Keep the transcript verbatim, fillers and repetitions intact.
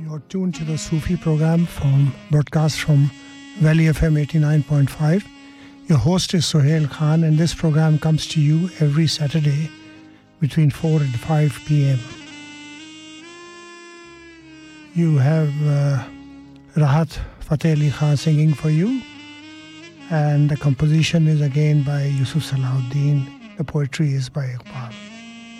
You're tuned to the Sufi program from broadcast from Valley F M eighty-nine point five. Your host is Sohail Khan, and this program comes to you every Saturday between four and five p.m. You have uh, Rahat Fateh Ali Khan singing for you, and the composition is again by Yusuf Salahuddin. The poetry is by Iqbal.